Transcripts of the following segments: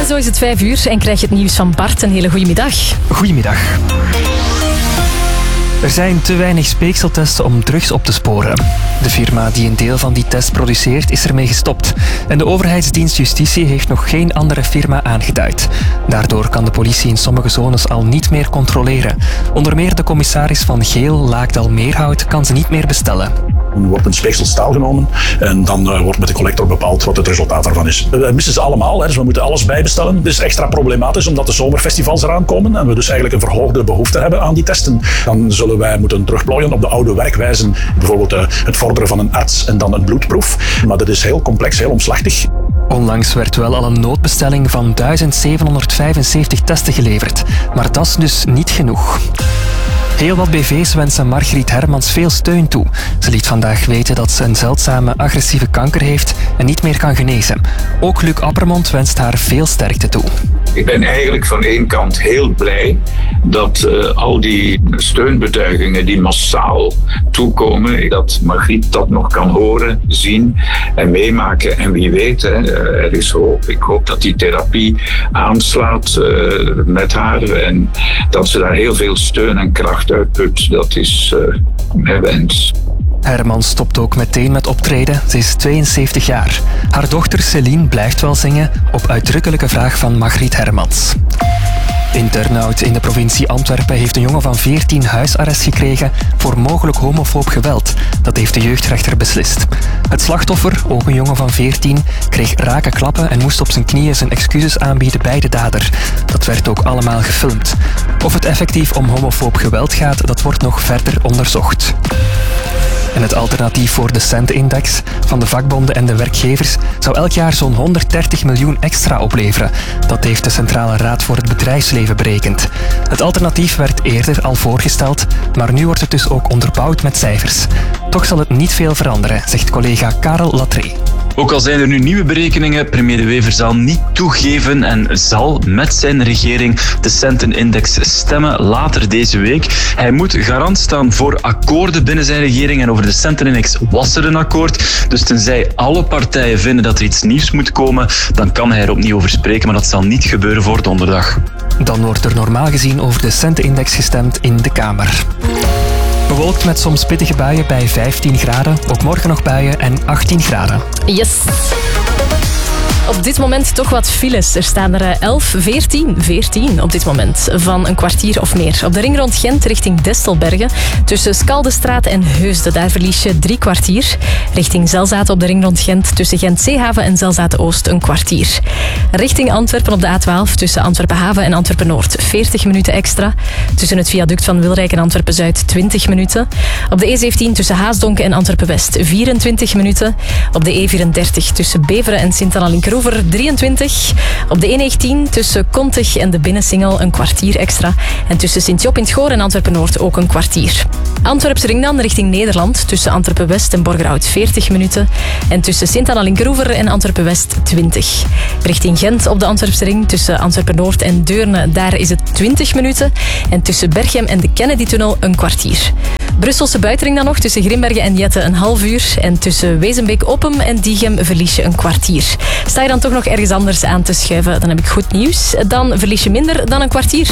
Zo is het 5 uur en krijg je het nieuws van Bart. Een hele goede middag. Goedemiddag. Er zijn te weinig speekseltesten om drugs op te sporen. De firma die een deel van die test produceert is ermee gestopt. En de overheidsdienst Justitie heeft nog geen andere firma aangeduid. Daardoor kan de politie in sommige zones al niet meer controleren. Onder meer de commissaris van Geel, Laakdal-Meerhout, kan ze niet meer bestellen. Er wordt een speeksel staal genomen en dan wordt met de collector bepaald wat het resultaat daarvan is. We missen ze allemaal, dus we moeten alles bijbestellen. Het is extra problematisch omdat de zomerfestivals eraan komen en we dus eigenlijk een verhoogde behoefte hebben aan die testen. Dan zullen wij moeten terugplooien op de oude werkwijzen. Bijvoorbeeld het vorderen van een arts en dan een bloedproef. Maar dat is heel complex, heel omslachtig. Onlangs werd wel al een noodbestelling van 1775 testen geleverd. Maar dat is dus niet genoeg. Heel wat BV's wensen Margriet Hermans veel steun toe. Ze liet vandaag weten dat ze een zeldzame agressieve kanker heeft en niet meer kan genezen. Ook Luc Appermond wenst haar veel sterkte toe. Ik ben eigenlijk van één kant heel blij dat al die steunbetuigingen die massaal toekomen, dat Margriet dat nog kan horen, zien en meemaken. En wie weet, er is hoop. Ik hoop dat die therapie aanslaat met haar en dat ze daar heel veel steun en kracht uitput. Dat is mijn wens. Hermans stopt ook meteen met optreden. Ze is 72 jaar. Haar dochter Céline blijft wel zingen op uitdrukkelijke vraag van Margriet Hermans. In Turnhout in de provincie Antwerpen heeft een jongen van 14 huisarrest gekregen voor mogelijk homofoob geweld. Dat heeft de jeugdrechter beslist. Het slachtoffer, ook een jongen van 14, kreeg rake klappen en moest op zijn knieën zijn excuses aanbieden bij de dader. Dat werd ook allemaal gefilmd. Of het effectief om homofoob geweld gaat, dat wordt nog verder onderzocht. En het alternatief voor de Centindex van de vakbonden en de werkgevers zou elk jaar zo'n 130 miljoen extra opleveren. Dat heeft de Centrale Raad voor het Bedrijfsleven berekend. Het alternatief werd eerder al voorgesteld, maar nu wordt het dus ook onderbouwd met cijfers. Toch zal het niet veel veranderen, zegt collega Karel Latré. Ook al zijn er nu nieuwe berekeningen, premier De Wever zal niet toegeven en zal met zijn regering de Centenindex stemmen later deze week. Hij moet garant staan voor akkoorden binnen zijn regering en over de Centenindex was er een akkoord. Dus tenzij alle partijen vinden dat er iets nieuws moet komen, dan kan hij er opnieuw over spreken, maar dat zal niet gebeuren voor donderdag. Dan wordt er normaal gezien over de Centenindex gestemd in de Kamer. Bewolkt met soms pittige buien bij 15 graden. Ook morgen nog buien en 18 graden. Yes. Op dit moment toch wat files. Er staan er 14 op dit moment. Van een kwartier of meer. Op de ring rond Gent richting Destelbergen. Tussen Skaldestraat en Heusden. Daar verlies je 3 kwartier. Richting Zelzaten op de ring rond Gent. Tussen Gent-Zeehaven en Zelzaten-Oost een kwartier. Richting Antwerpen op de A12. Tussen Antwerpen-Haven en Antwerpen-Noord 40 minuten extra. Tussen het viaduct van Wilrijk en Antwerpen-Zuid 20 minuten. Op de E17 tussen Haasdonk en Antwerpen-West 24 minuten. Op de E34 tussen Beveren en Sint-Anna-Linkeroever 23. Op de E19 tussen Kontig en de Binnensingel een kwartier extra. En tussen Sint-Job in het Goor en Antwerpen-Noord ook een kwartier. Antwerpse ring dan richting Nederland. Tussen Antwerpen-West en Borgerhout 40 minuten. En tussen Sint-Anna-Linkeroever en Antwerpen-West 20. Richting Gent op de Antwerpse ring. Tussen Antwerpen-Noord en Deurne, daar is het 20 minuten. En tussen Berchem en de Kennedy-tunnel een kwartier. Brusselse buitenring dan nog. Tussen Grimbergen en Jette een half uur. En tussen Wezenbeek-Oppem en Diegem verlies je een kwartier. Sta je dan toch nog ergens anders aan te schuiven, dan heb ik goed nieuws. Dan verlies je minder dan een kwartier.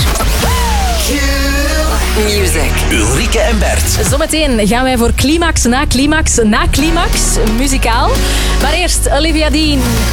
Music. Ulrike en Bert. Zometeen gaan wij voor climax na climax na climax. Muzikaal. Maar eerst Olivia Dean.